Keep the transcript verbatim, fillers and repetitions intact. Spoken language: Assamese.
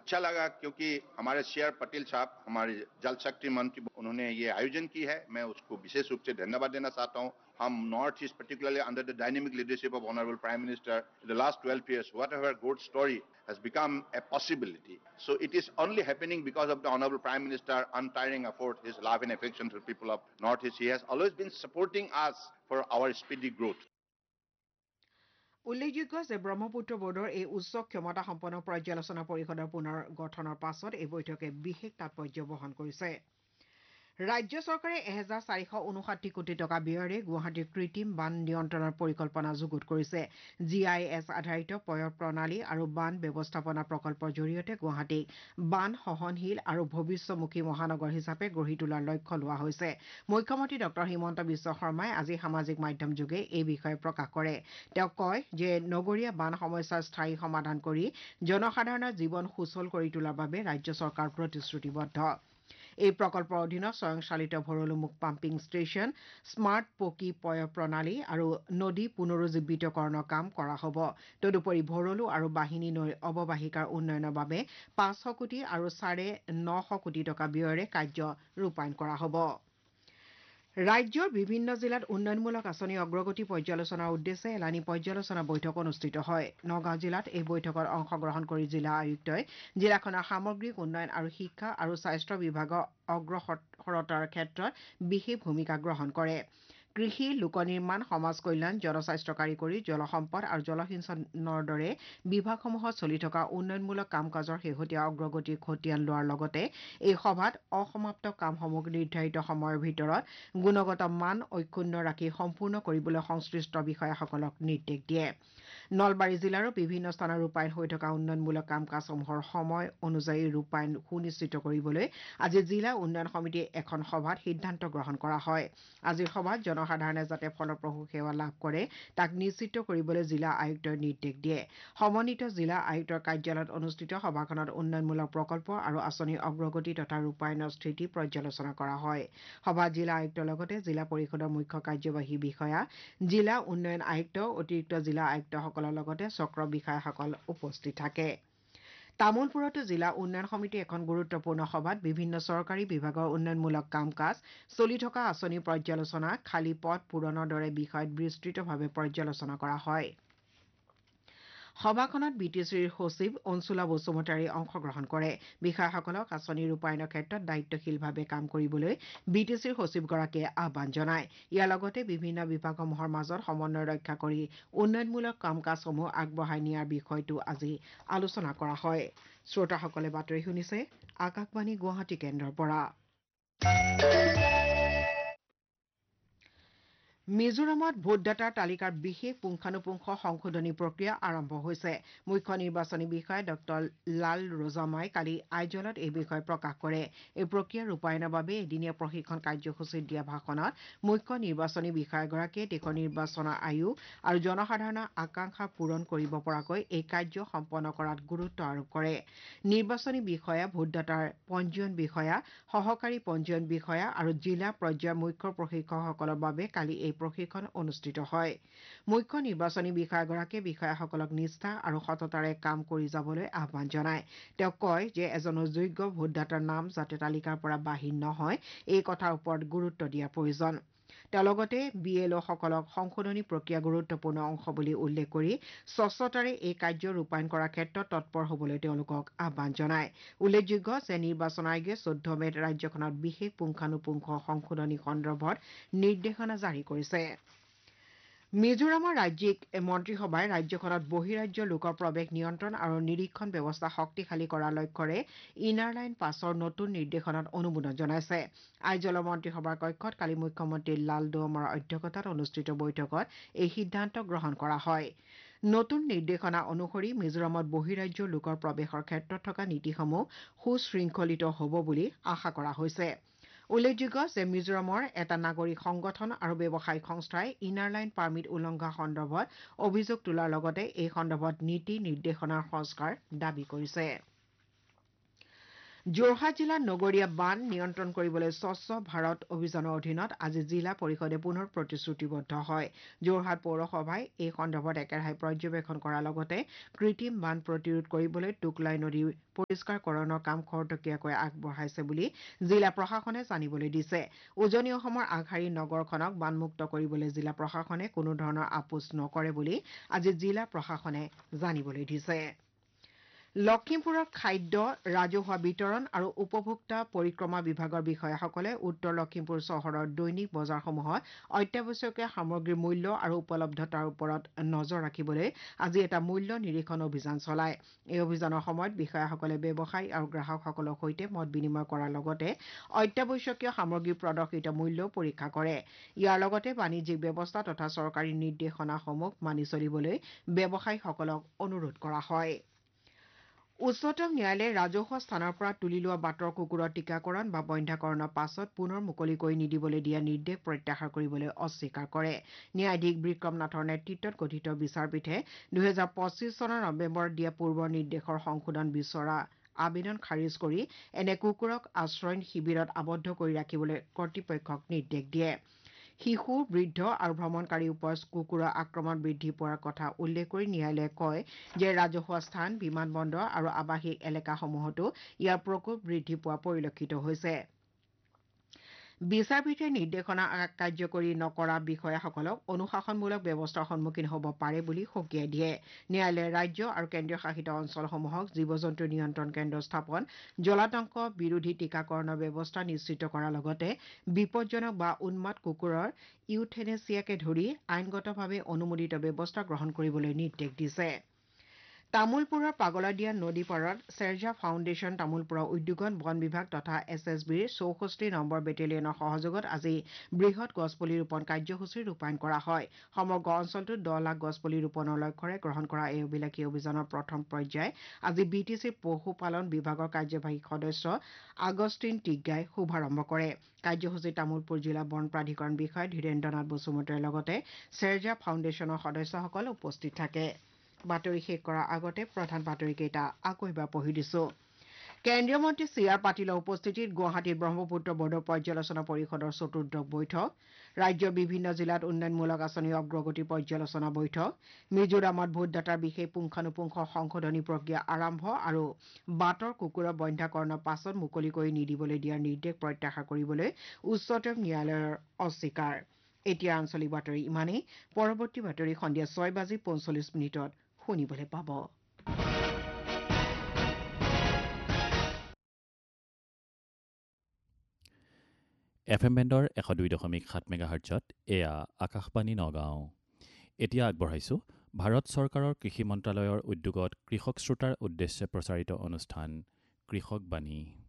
अच्छा लगा क्योंकि हमारे सी आर पटेल साहब हमारे जल शक्ति मंत्री उन्होंने ये आयोजन की है मैं उसको विशेष रूप से धन्यवाद देना चाहता हूँ हम north east particularly under the dynamic leadership of honorable prime minister in the last twelve years whatever good story has become a possibility so it is only happening because of the honorable prime minister untiring effort his love and affection to the people of north east he has always been supporting us for our speedy growth উল্লেখযোগ্য যে ব্ৰহ্মপুত্ৰ বোৰ্ডৰ এই উচ্চ ক্ষমতা সম্পন্ন পৰ্যালোচনা পৰিষদৰ পুনৰ গঠনৰ পাছত এই বৈঠকে বিশেষ তাৎপৰ্য বহন কৰিছে ৰাজ্য চৰকাৰে এক হাজাৰ চাৰিশ ঊনষাঠি কোটি টকা ব্যয়েৰে গুৱাহাটীৰ কৃত্ৰিম বান নিয়ন্ত্ৰণৰ পৰিকল্পনা যুগুত কৰিছে জি আই এছ আধাৰিত পয়ৰ প্ৰণালী আৰু বান ব্যৱস্থাপনা প্ৰকল্পৰ জৰিয়তে গুৱাহাটীক বান সহনশীল আৰু ভৱিষ্যমুখী মহানগৰ হিচাপে গঢ়ি তোলাৰ লক্ষ্য লোৱা হৈছে মুখ্যমন্ত্ৰী ডক্টৰ হিমন্ত বিশ্ব শৰ্মাই আজি সামাজিক মাধ্যম যোগে এই বিষয়ে প্ৰকাশ কৰে তেওঁ কয় যে নগৰীয়া বান সমস্যাৰ স্থায়ী সমাধান কৰি জনসাধাৰণৰ জীৱন সুচল কৰি তোলাৰ বাবে ৰাজ্য চৰকাৰ প্ৰতিশ্ৰুতিবদ্ধ এই প্ৰকল্পৰ অধীনত স্বয়ংচালিত ভৰলুমুখ পাম্পিং ষ্টেচন স্মাৰ্ট পকী পয় প্ৰণালী আৰু নদী পুনৰুজ্জীৱিতকৰণৰ কাম কৰা হ'ব তদুপৰি ভৰলু আৰু বাহিনী নৈৰ অৱবাহিকাৰ উন্নয়নৰ বাবে পাঁচশ কোটি আৰু চাৰে নশ কোটি টকা ব্যয়েৰে কাৰ্য ৰূপায়ণ কৰা হ'ব ৰাজ্যৰ বিভিন্ন জিলাত উন্নয়নমূলক আঁচনি অগ্ৰগতি পৰ্যালোচনাৰ উদ্দেশ্যে এলানি পৰ্যালোচনা বৈঠক অনুষ্ঠিত হয় নগাঁও জিলাত এই বৈঠকত অংশগ্ৰহণ কৰি জিলা আয়ুক্তই জিলাখনৰ সামগ্ৰিক উন্নয়ন আৰু শিক্ষা আৰু স্বাস্থ্য বিভাগৰ অগ্ৰসৰতাৰ ক্ষেত্ৰত বিশেষ ভূমিকা গ্ৰহণ কৰে কৃষি লোকনিৰ্মাণ সমাজ কল্যাণ জনস্বাস্থ্য কাৰিকৰী জলসম্পদ আৰু জলসিঞ্চনৰ দৰে বিভাগসমূহত চলি থকা উন্নয়নমূলক কাম কাজৰ শেহতীয়া অগ্ৰগতি খতিয়ান লোৱাৰ লগতে এই সভাত অসমাপ্ত কামসমূহ নিৰ্ধাৰিত সময়ৰ ভিতৰত গুণগত মান অক্ষুণ্ণ ৰাখি সম্পূৰ্ণ কৰিবলৈ সংশ্লিষ্ট বিষয়াসকলক নিৰ্দেশ দিয়ে নলবাৰী জিলাৰো বিভিন্ন স্থানত ৰূপায়ণ হৈ থকা উন্নয়নমূলক কাম কাজসমূহৰ সময় অনুযায়ী ৰূপায়ণ সুনিশ্চিত কৰিবলৈ আজি জিলা উন্নয়ন সমিতিৰ এখন সভাত সিদ্ধান্ত গ্ৰহণ কৰা হয় আজিৰ সভাত জনসাধাৰণে যাতে ফলপ্ৰসূ সেৱা লাভ কৰে তাক নিশ্চিত কৰিবলৈ জিলা আয়ুক্তই নিৰ্দেশ দিয়ে সমন্বিত জিলা আয়ুক্তৰ কাৰ্যালয়ত অনুষ্ঠিত সভাখনত উন্নয়নমূলক প্ৰকল্প আৰু আঁচনিৰ অগ্ৰগতি তথা ৰূপায়ণৰ স্থিতি পৰ্যালোচনা কৰা হয় সভাত জিলা আয়ুক্তৰ লগতে জিলা পৰিষদৰ মুখ্য কাৰ্যবাহী বিষয়া জিলা উন্নয়ন আয়ুক্ত অতিৰিক্ত জিলা আয়ুক্তসকলৰ লগতে চক্ৰ বিষয়াসকল উপস্থিত থাকে তামুলপুৰতো জিলা উন্নয়ন সমিতিৰ এখন গুৰুত্বপূৰ্ণ সভাত বিভিন্ন চৰকাৰী বিভাগৰ উন্নয়নমূলক কাম কাজ চলি থকা আঁচনিৰ পৰ্যালোচনা খালী পদ পূৰণৰ দৰে বিষয়ত বিস্তৃতভাৱে পৰ্যালোচনা কৰা হয় সভাখনত বি টি চিৰ সচিব অঞ্চুলা বসুমতাৰী অংশগ্ৰহণ কৰে বিষয়াসকলক আঁচনি ৰূপায়ণৰ ক্ষেত্ৰত দায়িত্বশীলভাৱে কাম কৰিবলৈ বি টি চিৰ সচিবগৰাকীয়ে আহ্বান জনায় ইয়াৰ লগতে বিভিন্ন বিভাগসমূহৰ মাজত সমন্বয় ৰক্ষা কৰি উন্নয়নমূলক কাম কাজসমূহ আগবঢ়াই নিয়াৰ বিষয়টো আজি আলোচনা কৰা হয় শ্ৰোতাসকলে বাতৰি শুনিছে আকাশবাণী গুৱাহাটী কেন্দ্ৰৰ পৰা মিজোৰামত ভোটদাতাৰ তালিকাৰ বিশেষ পুংখানুপুংখ সংশোধনী প্ৰক্ৰিয়া আৰম্ভ হৈছে মুখ্য নিৰ্বাচনী বিষয়া ডক্টৰ লাল ৰোজামাই কালি আইজলত এই বিষয়ে প্ৰকাশ কৰে এই প্ৰক্ৰিয়া ৰূপায়ণৰ বাবে এদিনীয়া প্ৰশিক্ষণ কাৰ্যসূচীত দিয়া ভাষণত মুখ্য নিৰ্বাচনী বিষয়াগৰাকীয়ে দেশৰ নিৰ্বাচনৰ আয়োগ আৰু জনসাধাৰণৰ আকাংক্ষা পূৰণ কৰিব পৰাকৈ এই কাৰ্য সম্পন্ন কৰাত গুৰুত্ব আৰোপ কৰে নিৰ্বাচনী বিষয়া ভোটদাতাৰ পঞ্জীয়ন বিষয়া সহকাৰী পঞ্জীয়ন বিষয়া আৰু জিলা পৰ্যায়ৰ মুখ্য প্ৰশিক্ষকসকলৰ বাবে কালি এই প্ৰশিক্ষণ অনুষ্ঠিত হয় মুখ্য নিৰ্বাচনী বিষয়াগৰাকীয়ে বিষয়াসকলক নিষ্ঠা আৰু সততাৰে কাম কৰি যাবলৈ আহ্বান জনায় তেওঁ কয় যে এজন যোগ্য ভোটদাতাৰ নাম যাতে তালিকাৰ পৰা বাহিৰ নহয় এই কথাৰ ওপৰত গুৰুত্ব দিয়াৰ প্ৰয়োজন তেওঁ লগতে বি এল অ'সকলক সংশোধনী প্ৰক্ৰিয়া গুৰুত্বপূৰ্ণ অংশ বুলি উল্লেখ কৰি স্বচ্ছতাৰে এই কাৰ্য ৰূপায়ণ কৰাৰ ক্ষেত্ৰত তৎপৰ হ'বলৈ তেওঁলোকক আহ্বান জনায় উল্লেখযোগ্য যে নিৰ্বাচন আয়োগে চৈধ্য মেত ৰাজ্যখনত বিশেষ পুংখানুপুংখ সংশোধনী সন্দৰ্ভত নিৰ্দেশনা জাৰি কৰিছে মিজোৰামৰ ৰাজ্যিক মন্ত্ৰীসভাই ৰাজ্যখনত বহিৰাজ্যৰ লোকৰ প্ৰৱেশ নিয়ন্ত্ৰণ আৰু নিৰীক্ষণ ব্যৱস্থা শক্তিশালী কৰাৰ লক্ষ্যৰে ইনাৰ লাইন পাছৰ নতুন নিৰ্দেশনাত অনুমোদন জনাইছে আইজলৰ মন্ত্ৰীসভাৰ কক্ষত কালি মুখ্যমন্ত্ৰী লাল দুৱমৰ অধ্যক্ষতাত অনুষ্ঠিত বৈঠকত এই সিদ্ধান্ত গ্ৰহণ কৰা হয় নতুন নিৰ্দেশনা অনুসৰি মিজোৰামত বহিৰাজ্যৰ লোকৰ প্ৰৱেশৰ ক্ষেত্ৰত থকা নীতিসমূহ সুশৃংখলিত হ'ব বুলি আশা কৰা হৈছে উল্লেখযোগ্য যে মিজোৰামৰ এটা নাগৰিক সংগঠন আৰু ব্যৱসায়িক সংস্থাই ইনাৰ লাইন পাৰ্মিট উলংঘা সন্দৰ্ভত অভিযোগ তোলাৰ লগতে এই সন্দৰ্ভত নীতি নিৰ্দেশনাৰ সংস্কাৰ দাবী কৰিছে যোৰহাট জিলাৰ নগৰীয়া বান নিয়ন্ত্ৰণ কৰিবলৈ স্বচ্ছ ভাৰত অভিযানৰ অধীনত আজি জিলা পৰিষদে পুনৰ প্ৰতিশ্ৰুতিবদ্ধ হয়। যোৰহাট পৌৰসভাই এই সন্দৰ্ভত একেৰাহে পৰ্যবেক্ষণ কৰাৰ লগতে কৃত্ৰিম বান প্ৰতিৰোধ কৰিবলৈ টোকলাই নদী পৰিষ্কাৰকৰণৰ কাম খৰতকীয়াকৈ আগবঢ়াইছে বুলি জিলা প্ৰশাসনে জানিবলৈ দিছে। উজনি অসমৰ আগশাৰী নগৰখনক বানমুক্ত কৰিবলৈ জিলা প্ৰশাসনে কোনো ধৰণৰ আপোচ নকৰে বুলি আজি জিলা প্ৰশাসনে জানিবলৈ দিছে। লখিমপুৰৰ খাদ্য ৰাজহুৱা বিতৰণ আৰু উপভোক্তা পৰিক্ৰমা বিভাগৰ বিষয়াসকলে উত্তৰ লখিমপুৰ চহৰৰ দৈনিক বজাৰসমূহত অত্যাৱশ্যকীয় সামগ্ৰীৰ মূল্য আৰু উপলব্ধতাৰ ওপৰত নজৰ ৰাখিবলৈ আজি এটা মূল্য নিৰীক্ষণ অভিযান চলায়। এই অভিযানৰ সময়ত বিষয়াসকলে ব্যৱসায়ী আৰু গ্ৰাহকসকলৰ সৈতে মত বিনিময় কৰাৰ লগতে অত্যাৱশ্যকীয় সামগ্ৰীৰ প্ৰদৰ্শিত মূল্যও পৰীক্ষা কৰে। ইয়াৰ লগতে বাণিজ্যিক ব্যৱস্থা তথা চৰকাৰী নিৰ্দেশনাসমূহ মানি চলিবলৈ ব্যৱসায়ীসকলক অনুৰোধ কৰা হয়। উচ্চতম ন্যায়ালয়ে ৰাজহুৱা স্থানৰ পৰা তুলি লোৱা বাটৰ কুকুৰৰ টীকাকৰণ বা বন্ধ্যাকৰণৰ পাছত পুনৰ মুকলি কৰি নিদিবলৈ দিয়া নিৰ্দেশ প্ৰত্যাহাৰ কৰিবলৈ অস্বীকাৰ কৰে। ন্যায়াধীশ বিক্ৰম নাথৰ নেতৃত্বত গঠিত বিচাৰপীঠে দুহেজাৰ পঁচিছ চনৰ নৱেম্বৰত দিয়া পূৰ্বৰ নিৰ্দেশৰ সংশোধন বিচৰা আবেদন খাৰিজ কৰি এনে কুকুৰক আশ্ৰয় শিবিৰত আবদ্ধ কৰি ৰাখিবলৈ কৰ্তৃপক্ষক নিৰ্দেশ দিয়ে। শিশু বৃদ্ধ আৰু ভ্ৰমণকাৰীৰ ওপৰত কুকুৰৰ আক্ৰমণ বৃদ্ধি পোৱাৰ কথা উল্লেখ কৰি ন্যায়ালয়ে কয় যে ৰাজহুৱা স্থান বিমানবন্দৰ আৰু আৱাসিক এলেকাসমূহতো ইয়াৰ প্ৰকোপ বৃদ্ধি পোৱা পৰিলক্ষিত হৈছে। বিচাৰপীঠে নিৰ্দেশনা কাৰ্যকৰী নকৰা বিষয়াসকলক অনুশাসনমূলক ব্যৱস্থাৰ সন্মুখীন হ'ব পাৰে বুলি সকীয়াই দিয়ে। ন্যায়ালয়ে ৰাজ্য আৰু কেন্দ্ৰীয় শাসিত অঞ্চলসমূহক জীৱ জন্তু নিয়ন্ত্ৰণ কেন্দ্ৰ স্থাপন, জলাতংক বিৰোধী টীকাকৰণৰ ব্যৱস্থা নিশ্চিত কৰাৰ লগতে বিপদজনক বা উন্মাদ কুকুৰৰ ইউথেনেছিয়াকে ধৰি আইনগতভাৱে অনুমোদিত ব্যৱস্থা গ্ৰহণ কৰিবলৈ নিৰ্দেশ দিছে। তামুলপুৰৰ পাগলাদিয়া নদী পাৰত শ্বেৰজা ফাউণ্ডেশ্যন তামুলপুৰৰ উদ্যোগত বন বিভাগ তথা এছ এছ বিৰ চৌষষ্ঠি নম্বৰ বেটেলিয়নৰ সহযোগত আজি বৃহৎ গছপুলি ৰোপণ কাৰ্যসূচী ৰূপায়ণ কৰা হয়। সমগ্ৰ অঞ্চলটোত দহ লাখ গছপুলি ৰোপণৰ লক্ষ্যৰে গ্ৰহণ কৰা এই অভিলাষী অভিযানৰ প্ৰথম পৰ্যায় আজি বি টি চিৰ পশুপালন বিভাগৰ কাৰ্যবাহী সদস্য আগষ্টিন টিগ্গাই শুভাৰম্ভ কৰে। কাৰ্যসূচীত তামুলপুৰ জিলা বন প্ৰাধিকৰণ বিষয়া ধীৰেন্দ্ৰ নাথ বসুমতাৰীৰ লগতে শ্বেৰজা ফাউণ্ডেশ্যনৰ সদস্যসকল উপস্থিত থাকে। বাতৰি শেষ কৰাৰ আগতে প্ৰধান বাতৰিকেইটা আকৌ এবাৰ পঢ়ি দিছো। কেন্দ্ৰীয় মন্ত্ৰী চি আৰ পাটিলৰ উপস্থিতিত গুৱাহাটীত ব্ৰহ্মপুত্ৰ বৰ্ডৰ পৰ্যালোচনা পৰিষদৰ চতুৰ্দশ বৈঠক, ৰাজ্যৰ বিভিন্ন জিলাত উন্নয়নমূলক আঁচনিৰ অগ্ৰগতিৰ পৰ্যালোচনা বৈঠক, মিজোৰামত ভোটদাতাৰ বিশেষ পুংখানুপুংখ সংশোধনী প্ৰক্ৰিয়া আৰম্ভ আৰু বাটৰ কুকুৰৰ বন্ধ্যাকৰণৰ পাছত মুকলি কৰি নিদিবলৈ দিয়াৰ নিৰ্দেশ প্ৰত্যাহাৰ কৰিবলৈ উচ্চতম ন্যায়ালয়ৰ অস্বীকাৰ। এতিয়া আঞ্চলিক বাতৰি ইমানেই। পৰৱৰ্তী বাতৰি সন্ধিয়া ছয় বাজি পঞ্চল্লিছ মিনিটত শুনিবলৈ পাব। এফ এম বেণ্ডৰ এশ দুই দশমিক সাত মেগাহাৰ্টছত এয়া আকাশবাণী নগাঁও। এতিয়া আগবঢ়াইছোঁ ভাৰত চৰকাৰৰ কৃষি মন্ত্ৰালয়ৰ উদ্যোগত কৃষক শ্ৰোতাৰ উদ্দেশ্যে প্ৰচাৰিত অনুষ্ঠান কৃষক বাণী।